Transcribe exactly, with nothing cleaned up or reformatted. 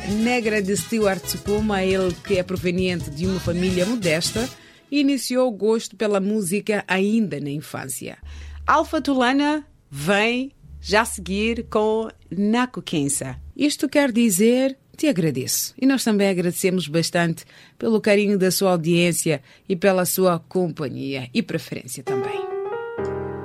negra de Stewart Sukuma, ele que é proveniente de uma família modesta, iniciou o gosto pela música ainda na infância. Alpha Tulana vem já seguir com Naku Kensa. Isto quer dizer, te agradeço. E nós também agradecemos bastante pelo carinho da sua audiência e pela sua companhia e preferência também.